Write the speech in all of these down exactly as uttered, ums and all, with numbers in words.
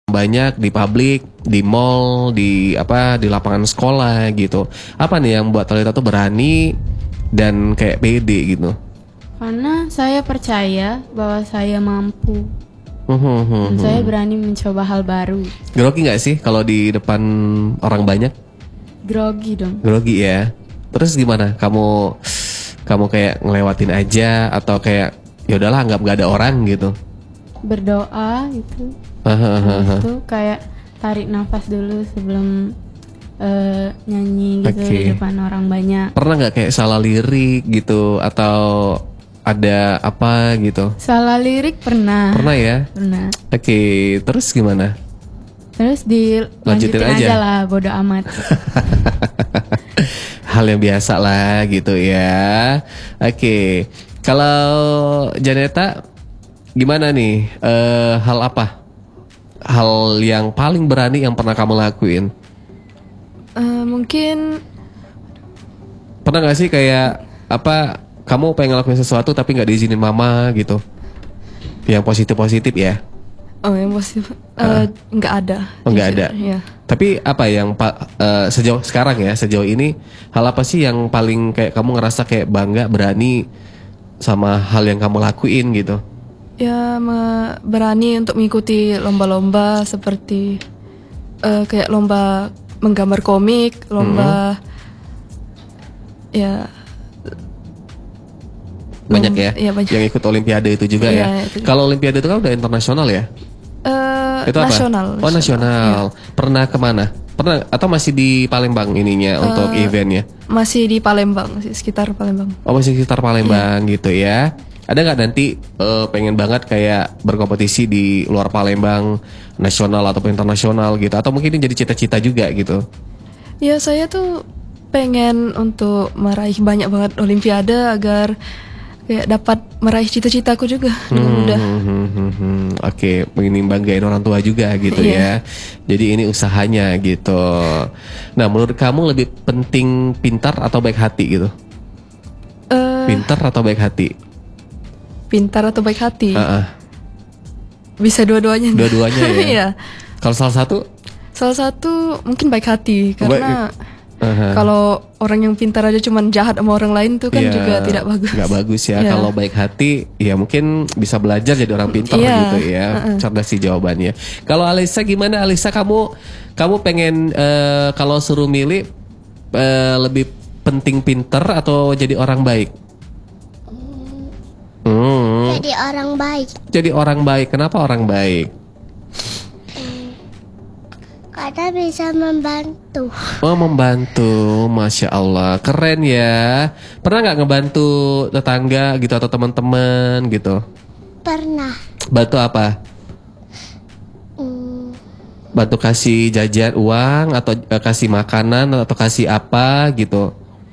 banyak di publik, di mall, di apa, di lapangan sekolah gitu. Apa nih yang buat Talita tuh berani dan kayak pede gitu? Karena saya percaya bahwa saya mampu. Hmm, hmm, Dan hmm. saya berani mencoba hal baru. Grogi nggak sih kalau di depan orang banyak? Grogi dong. Grogi ya. Terus gimana? Kamu kamu kayak ngelewatin aja atau kayak ya udahlah anggap gak ada orang gitu? Berdoa gitu. Habis itu kayak tarik nafas dulu sebelum uh, nyanyi gitu Oke. di depan orang banyak. Pernah nggak kayak salah lirik gitu atau ada apa gitu? Salah lirik pernah. Pernah ya? Pernah. Oke, terus gimana? Terus dilanjutin Lanjutin aja. aja lah, bodo amat. Hal yang biasa lah gitu ya. Oke, kalau Janeta gimana nih? Eh, hal apa? Hal yang paling berani yang pernah kamu lakuin? Eh, mungkin Pernah gak sih kayak apa? Kamu pengen ngelakuin sesuatu tapi nggak diizinin mama gitu? Yang positif-positif ya? oh yang positif eh, nggak ada. Oh, nggak jujur, ada. Ya. Tapi apa yang pa- eh, sejauh sekarang ya, sejauh ini hal apa sih yang paling kayak kamu ngerasa kayak bangga, berani sama hal yang kamu lakuin gitu? Ya me- berani untuk mengikuti lomba-lomba seperti eh, kayak lomba menggambar komik, lomba ya Banyak ya? Iya, banyak. Yang ikut olimpiade itu juga Iya, ya? itu. Kalau olimpiade itu kan udah internasional ya? eh, Itu apa? nasional. Oh nasional. Pernah kemana? Pernah atau masih di Palembang ininya untuk eventnya? Masih di Palembang sih, sekitar Palembang. Oh masih sekitar Palembang gitu ya? Ada nggak nanti eh, pengen banget kayak berkompetisi di luar Palembang, nasional ataupun internasional gitu? Atau mungkin ini jadi cita-cita juga gitu? Ya saya tuh pengen untuk meraih banyak banget olimpiade agar kayak dapat meraih cita-citaku juga dengan mudah. Hmm, hmm, hmm, hmm. Oke, ini banggain orang tua juga gitu ya. Iya. Jadi ini usahanya gitu. Nah, menurut kamu lebih penting pintar atau baik hati gitu? Eh, Pintar atau baik hati? pintar atau baik hati? Ah, ah. Bisa dua-duanya. Dua-duanya ya? Iya. Kalau salah satu? Salah satu mungkin baik hati karena Aha. kalau orang yang pintar aja cuman jahat sama orang lain tuh kan Iya, juga tidak bagus. nggak bagus ya. Iya. Kalau baik hati, ya mungkin bisa belajar jadi orang pintar Iya, gitu ya. Cerdas sih jawabannya. Kalau Alisa gimana? Alisa kamu kamu pengen eh, kalau suruh milih eh, lebih penting pintar atau jadi orang baik? Hmm. Jadi orang baik. Jadi orang baik. Kenapa orang baik? Karena bisa membantu. Oh membantu, masya Allah, keren ya. Pernah nggak ngebantu tetangga gitu atau teman-teman gitu? Pernah. Bantu apa? Hmm, Bantu kasih jajan uang atau eh, kasih makanan atau kasih apa gitu?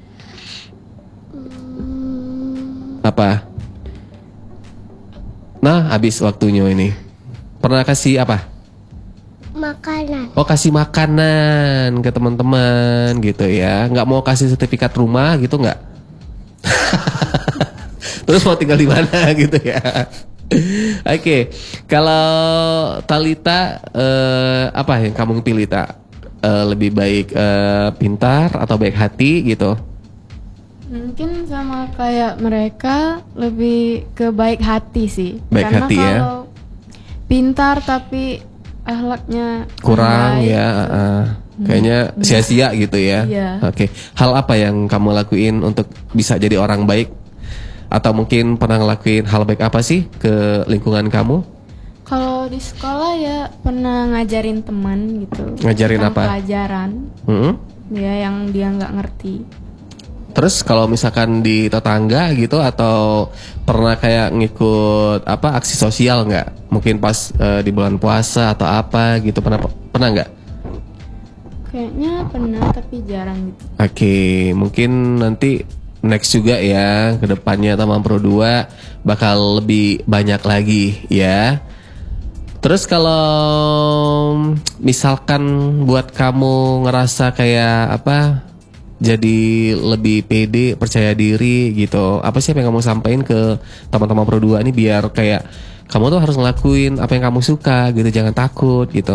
Apa? Nah, habis waktunya ini. Pernah kasih apa? makanan. Oh, kasih makanan ke teman-teman gitu ya. Nggak mau kasih sertifikat rumah gitu nggak? Terus mau tinggal di mana gitu ya? Oke, kalau Talita eh, apa yang kamu pilih tak? Eh, lebih baik eh, pintar atau baik hati gitu? Mungkin sama kayak mereka, lebih ke baik hati sih. Baik Karena hati ya. kalau pintar tapi akhlaknya Kurang baik, ya, uh, kayaknya sia-sia gitu ya. Iya. Oke, hal apa yang kamu lakuin untuk bisa jadi orang baik? Atau mungkin pernah ngelakuin hal baik apa sih ke lingkungan kamu? Kalau di sekolah ya pernah ngajarin teman gitu. Ngajarin tentang apa? Pelajaran. Hmm? Ya yang dia nggak ngerti. Terus kalau misalkan di tetangga gitu atau pernah kayak ngikut apa aksi sosial nggak? Mungkin pas eh, di bulan puasa atau apa gitu pernah pernah nggak? Kayaknya pernah tapi jarang gitu. Oke, mungkin nanti next juga ya ke depannya Taman Pro dua bakal lebih banyak lagi ya. Terus kalau misalkan buat kamu ngerasa kayak apa? Jadi lebih pede, percaya diri gitu. Apa sih yang kamu sampaikan ke teman-teman Pro dua ini biar kayak kamu tuh harus ngelakuin apa yang kamu suka gitu, jangan takut gitu.